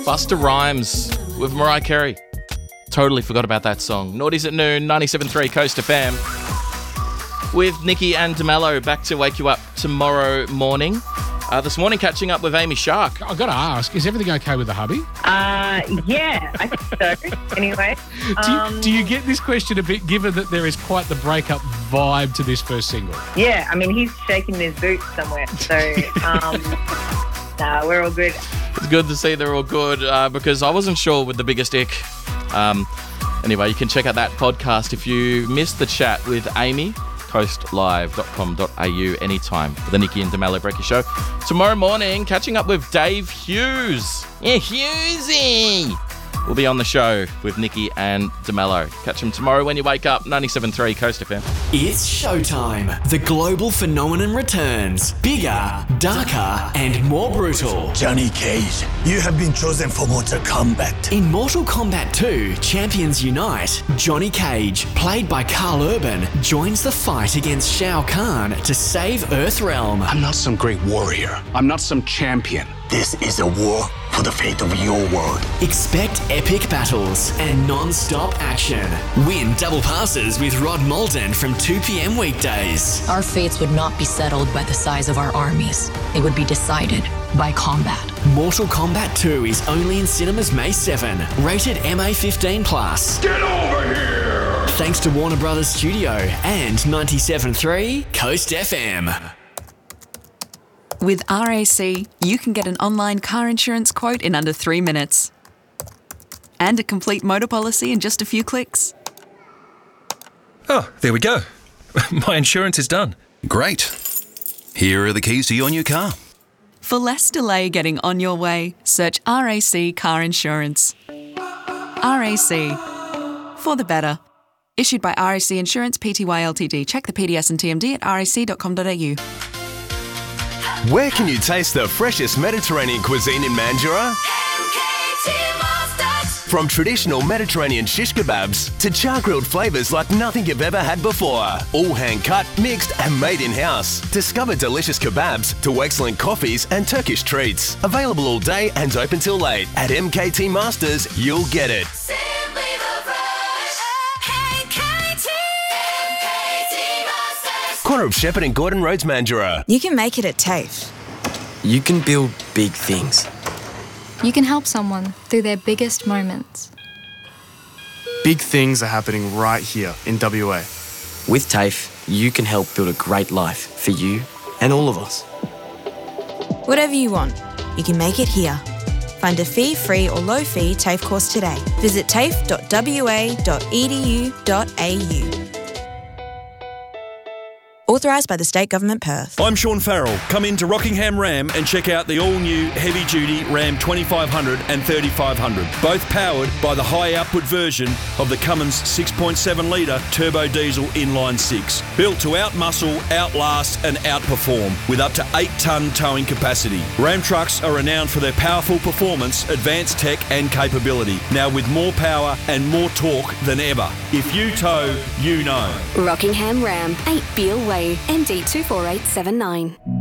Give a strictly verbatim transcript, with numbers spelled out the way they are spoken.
Busta Rhymes with Mariah Carey. Totally forgot about that song. Naughties at Noon, ninety-seven point three Coast F M. With Nikki and DeMello back to wake you up tomorrow morning. Uh, this morning, catching up with Amy Shark. I've got to ask, is everything okay with the hubby? Uh, yeah, I think so. Anyway. Do you, um, do you get this question a bit, given that there is quite the breakup vibe to this first single? Yeah, I mean, he's shaking his boots somewhere. So, um, nah, we're all good. It's good to see they're all good uh, because I wasn't sure with the biggest ick. Um, anyway, you can check out that podcast if you missed the chat with Amy. coast live dot com dot a u anytime for the Nikki and DeMello Breaker Show. Tomorrow morning, catching up with Dave Hughes. Yeah, Hughesy! We'll be on the show with Nikki and DeMello. Catch him tomorrow when you wake up, ninety-seven point three Coast F M. It's showtime. The global phenomenon returns. Bigger, darker, and more brutal. Johnny Cage, you have been chosen for Mortal Kombat. In Mortal Kombat two, Champions Unite, Johnny Cage, played by Carl Urban, joins the fight against Shao Kahn to save Earthrealm. I'm not some great warrior. I'm not some champion. This is a war for the fate of your world. Expect epic battles and non-stop action. Win double passes with Rod Malden from two p.m. weekdays. Our fates would not be settled by the size of our armies. They would be decided by combat. Mortal Kombat two is only in cinemas May seventh. Rated M A fifteen plus. Get over here! Thanks to Warner Brothers Studio and ninety-seven point three Coast F M. With R A C, you can get an online car insurance quote in under three minutes. And a complete motor policy in just a few clicks. Oh, there we go. My insurance is done. Great. Here are the keys to your new car. For less delay getting on your way, search R A C Car Insurance. R A C. For the better. Issued by R A C Insurance Pty Ltd. Check the P D S and T M D at r a c dot com dot a u. Where can you taste the freshest Mediterranean cuisine in Mandurah? M K T Masters. From traditional Mediterranean shish kebabs to char-grilled flavours like nothing you've ever had before. All hand-cut, mixed and made in-house. Discover delicious kebabs to excellent coffees and Turkish treats. Available all day and open till late. At M K T Masters, you'll get it. Simply the fresh. M K T. M K T Masters. Corner of Shepherd and Gordon Roads, Mandurah. You can make it at TAFE. You can build big things. You can help someone through their biggest moments. Big things are happening right here in W A. With TAFE, you can help build a great life for you and all of us. Whatever you want, you can make it here. Find a fee-free or low-fee TAFE course today. Visit tafe dot w a dot e d u dot a u. Authorised by the State Government Perth. I'm Sean Farrell. Come into Rockingham Ram and check out the all-new heavy-duty Ram twenty-five hundred and thirty-five hundred, both powered by the high-output version of the Cummins six point seven litre turbo diesel inline six, built to outmuscle, outlast and outperform with up to eight tonne towing capacity. Ram trucks are renowned for their powerful performance, advanced tech and capability, now with more power and more torque than ever. If you tow, you know. Rockingham Ram, eight Beale Way, N D two four eight seven nine.